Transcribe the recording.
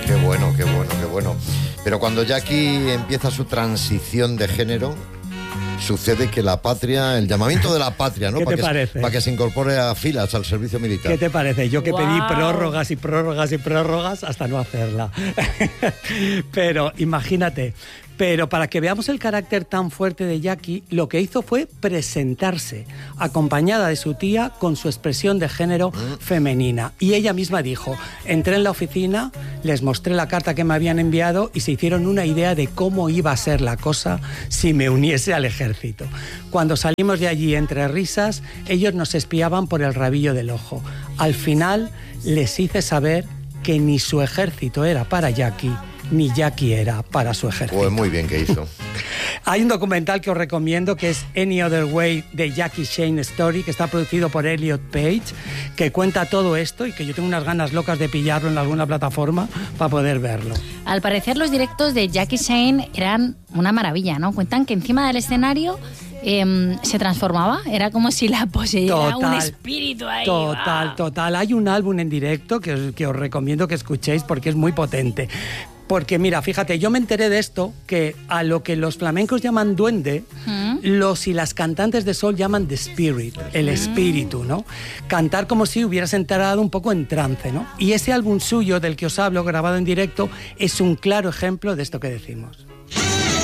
Qué bueno, qué bueno, qué bueno. Pero cuando Jackie empieza su transición de género, sucede que la patria, el llamamiento de la patria, ¿no? ¿Qué te parece? Para que se incorpore a filas al servicio militar. ¿Qué te parece? Yo que ¡Guau! pedí prórrogas y prórrogas y prórrogas hasta no hacerla. Pero imagínate. Pero para que veamos el carácter tan fuerte de Jackie, lo que hizo fue presentarse, acompañada de su tía con su expresión de género femenina. Y ella misma dijo, entré en la oficina, les mostré la carta que me habían enviado y se hicieron una idea de cómo iba a ser la cosa si me uniese al ejército. Cuando salimos de allí entre risas, ellos nos espiaban por el rabillo del ojo. Al final les hice saber que ni su ejército era para Jackie, ni Jackie era para su ejército. Pues muy bien que hizo. Hay un documental que os recomiendo que es Any Other Way de Jackie Shane Story, que está producido por Elliot Page, que cuenta todo esto y que yo tengo unas ganas locas de pillarlo en alguna plataforma para poder verlo. Al parecer los directos de Jackie Shane eran una maravilla, ¿no? Cuentan que encima del escenario se transformaba, era como si la poseyera un espíritu ahí. Total. Hay un álbum en directo que os recomiendo que escuchéis porque es muy potente. Porque mira, fíjate, yo me enteré de esto, que a lo que los flamencos llaman duende, los y las cantantes de soul llaman the spirit, el espíritu, ¿no? Cantar como si hubieras entrado un poco en trance, ¿no? Y ese álbum suyo del que os hablo, grabado en directo, es un claro ejemplo de esto que decimos.